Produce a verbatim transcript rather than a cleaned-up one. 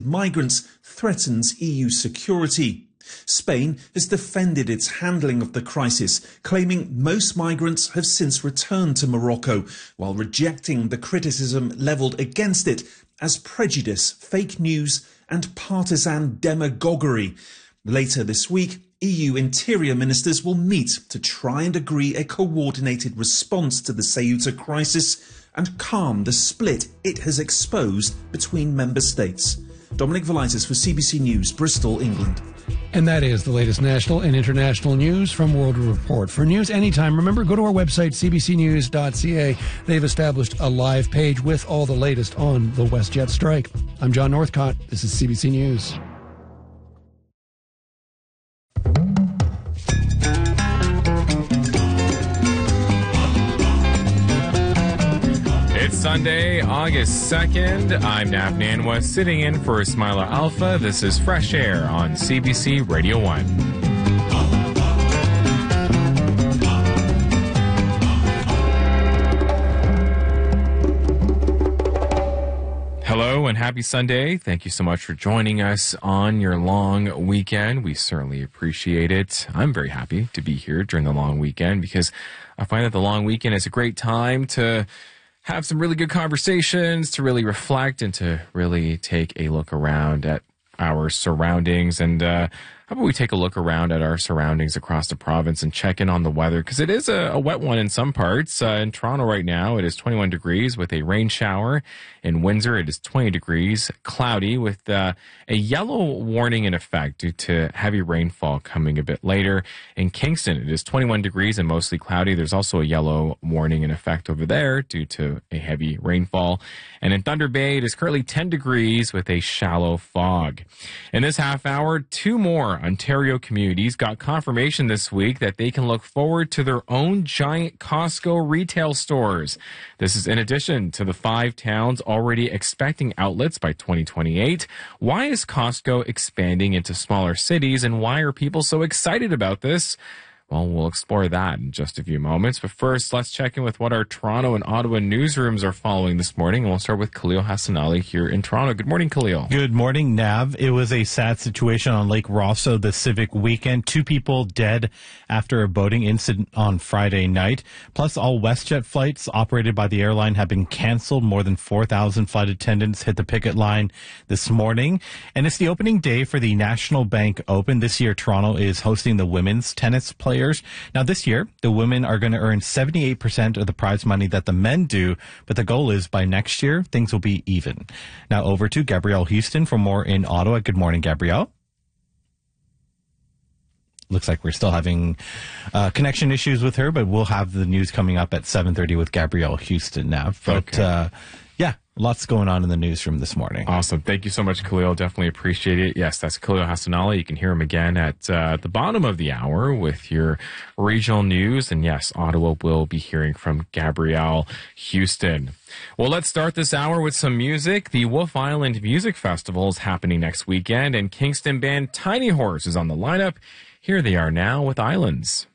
migrants threatens E U security. Spain has defended its handling of the crisis, claiming most migrants have since returned to Morocco, while rejecting the criticism levelled against it as prejudice, fake news and partisan demagoguery. Later this week, E U interior ministers will meet to try and agree a coordinated response to the Ceuta crisis and calm the split it has exposed between member states. Dominic Velitis for C B C News, Bristol, England. And that is the latest national and international news from World Report. For news anytime, remember, go to our website, c b c news dot c a. They've established a live page with all the latest on the WestJet strike. I'm John Northcott. This is C B C News. It's Sunday, August second. I'm Nav Nanwa, sitting in for Smiler Alpha. This is Fresh Air on C B C Radio one. Hello and happy Sunday. Thank you so much for joining us on your long weekend. We certainly appreciate it. I'm very happy to be here during the long weekend because I find that the long weekend is a great time to have some really good conversations, to really reflect and to really take a look around at our surroundings. And uh, how about we take a look around at our surroundings across the province and check in on the weather? Because it is a, a wet one in some parts. Uh, in Toronto right now, it is twenty-one degrees with a rain shower. In Windsor, it is twenty degrees, cloudy with uh, a yellow warning in effect due to heavy rainfall coming a bit later. In Kingston, it is twenty-one degrees and mostly cloudy. There's also a yellow warning in effect over there due to a heavy rainfall. And in Thunder Bay, it is currently ten degrees with a shallow fog. In this half hour, two more Ontario communities got confirmation this week that they can look forward to their own giant Costco retail stores. This is in addition to the five towns already expecting outlets by twenty twenty-eight. Why is Costco expanding into smaller cities, and why are people so excited about this? Well, we'll explore that in just a few moments. But first, let's check in with what our Toronto and Ottawa newsrooms are following this morning. And we'll start with Khalil Hassanali here in Toronto. Good morning, Khalil. Good morning, Nav. It was a sad situation on Lake Rosso this civic weekend. Two people dead after a boating incident on Friday night. Plus, all WestJet flights operated by the airline have been canceled. More than four thousand flight attendants hit the picket line this morning. And it's the opening day for the National Bank Open. This year, Toronto is hosting the women's tennis players. Now, this year, the women are going to earn seventy-eight percent of the prize money that the men do, but the goal is by next year, things will be even. Now, over to Gabrielle Houston for more in Ottawa. Good morning, Gabrielle. Looks like we're still having uh, connection issues with her, but we'll have the news coming up at seven thirty with Gabrielle Houston now. But, okay. uh, yeah. Lots going on in the newsroom this morning. Awesome. Thank you so much, Khalil. Definitely appreciate it. Yes, that's Khalil Hassanali. You can hear him again at uh, the bottom of the hour with your regional news. And yes, Ottawa will be hearing from Gabrielle Houston. Well, let's start this hour with some music. The Wolf Island Music Festival is happening next weekend, and Kingston band Tiny Horse is on the lineup. Here they are now with Islands.